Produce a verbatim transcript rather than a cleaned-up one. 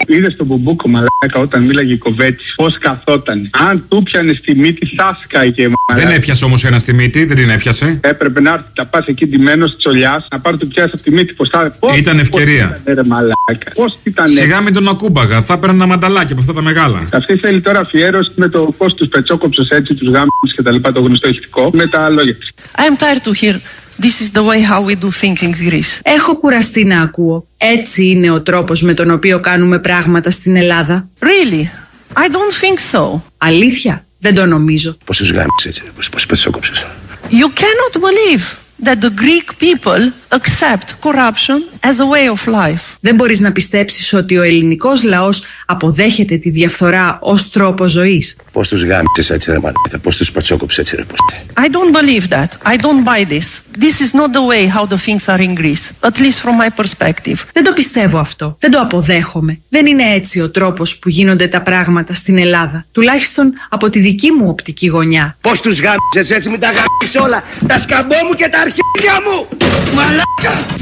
Είδε τον Μπουμπούκο μαλάκα όταν μίλαγε η Κοβέτη. Πώς καθόταν. Αν του πιανε στη μύτη, θα σκάηκε μαλάκα. Δεν έπιασε όμως ένα στη μύτη, δεν την έπιασε. Έπρεπε να έρθει να πα εκεί ντυμένος τσολιάς, να πάρει το πιάσει από τη μύτη. Πώς θα. Ήταν ευκαιρία. Πώς ήταν. Σιγά μην τον ακούμπαγα, θα έπαιρνε ένα μανταλάκι από αυτά τα μεγάλα. Αυτή θέλει τώρα αφιέρωση με το πώς τους πετσόκοψες έτσι, τους γάμους και τα λοιπά, το γνωστό ηχητικό, με τα λόγια της. I am tired to hear. This is the way how we do things in Greece. Έχω κουραστεί να ακούω. Έτσι είναι ο τρόπος με τον οποίο κάνουμε πράγματα στην Ελλάδα. Really? I don't think so. Αλήθεια? Δεν το νομίζω. Πώς τους γάμισες έτσι, πώς πετσόκοψες. You cannot believe that the Greek people accept corruption as a way of life. Δεν μπορείς να πιστέψεις ότι ο ελληνικός λαός αποδέχεται τη διαφθορά ως τρόπο ζωής. Πώς τους γάμισες έτσι ρε μαλάκα, πώς τους πατσόκοψες έτσι ρε πόστη. I don't believe that. I don't buy this. This is not the way how the things are in Greece, at least from my perspective. Δεν το πιστεύω αυτό. Δεν το αποδέχομαι. Δεν είναι έτσι ο τρόπος που γίνονται τα πράγματα στην Ελλάδα. Τουλάχιστον από τη δική μου οπτική γωνιά. Πώς τους γάμισες έτσι, μην τα γάμισες όλα, τα σκαμπό μου και τα αρχίδια μου, μαλάκα!